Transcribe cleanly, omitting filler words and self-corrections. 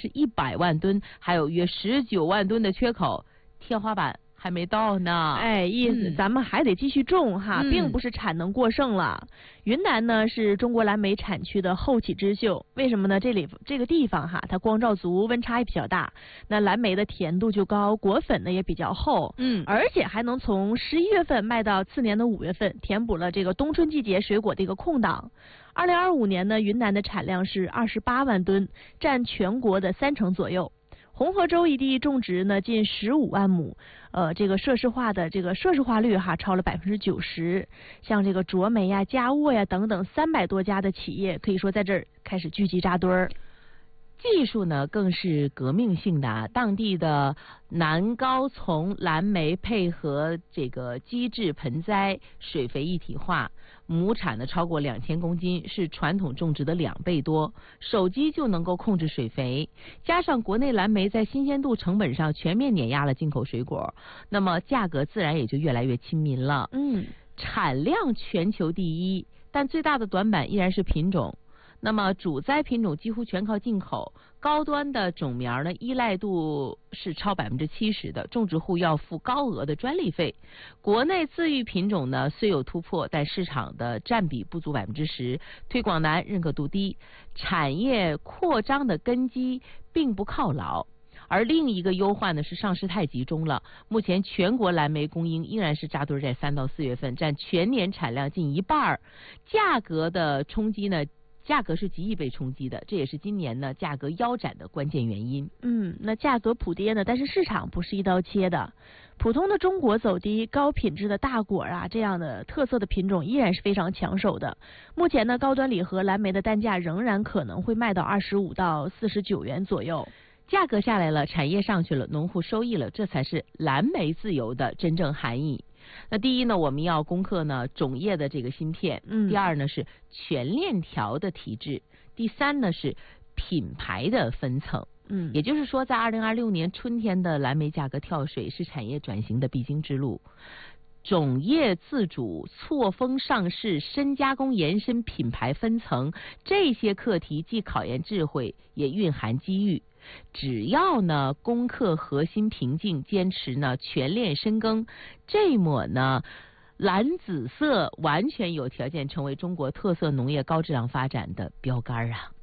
是100万吨，还有约19万吨的缺口，天花板还没到呢。 哎，意思咱们还得继续种哈，并不是产能过剩了。云南呢是中国蓝莓产区的后起之秀，为什么呢？这个地方哈，它光照足，温差也比较大，那蓝莓的甜度就高，果粉呢也比较厚，而且还能从11月份卖到次年的5月份，填补了这个冬春季节水果的一个空档。2025年呢，云南的产量是28万吨，占全国的30%左右。红河州一地种植呢近15万亩，这个设施化率哈超了90%，像这个卓美呀、佳沃呀等等300多家的企业，可以说在这儿开始聚集扎堆儿。 技术呢更是革命性的啊！当地的南高丛蓝莓配合这个机制盆栽水肥一体化，亩产呢超过2000公斤，是传统种植的2倍多，手机就能够控制水肥，加上国内蓝莓在新鲜度、成本上全面碾压了进口水果，那么价格自然也就越来越亲民了。产量全球第一，但最大的短板依然是品种。那么主栽品种几乎全靠进口，高端的种苗呢依赖度是超70%的，种植户要付高额的专利费。国内自育品种呢虽有突破，但市场的占比不足10%，推广难，认可度低，产业扩张的根基并不靠牢。而另一个忧患呢是上市太集中了，目前全国蓝莓供应依然是扎堆在3到4月份，占全年产量近一半，价格的冲击呢价格是极易被冲击的，这也是今年呢价格腰斩的关键原因。 那价格普跌呢，但是市场不是一刀切的。普通的中国走低，高品质的大果啊，这样的特色的品种依然是非常抢手的。目前呢，高端礼盒蓝莓的单价仍然可能会卖到25到49元左右。 价格下来了，产业上去了，农户收益了，这才是蓝莓自由的真正含义。那第一呢，我们要攻克呢种业的这个芯片，第二呢是全链条的提质，第三呢是品牌的分层。也就是说，在2026年春天的蓝莓价格跳水是产业转型的必经之路。种业自主、错峰上市、深加工延伸、品牌分层，这些课题既考验智慧，也蕴含机遇。只要呢攻克核心瓶颈，坚持呢全链深耕，这抹呢蓝紫色完全有条件成为中国特色农业高质量发展的标杆啊！